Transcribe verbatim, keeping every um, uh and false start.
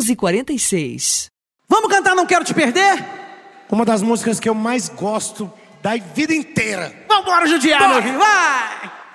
onze e quarenta e seis. Vamos cantar Não Quero Te Perder? Uma das músicas que eu mais gosto da vida inteira. Vambora, judiar, meu filho, vai!